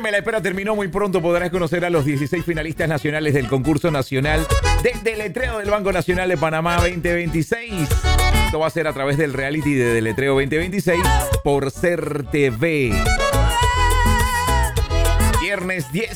Óigame, la espera terminó. Muy pronto podrás conocer a los 16 finalistas nacionales del concurso nacional de deletreo del Banco Nacional de Panamá 2026. Esto va a ser a través del reality de Deletreo 2026 por Ser TV. Viernes 10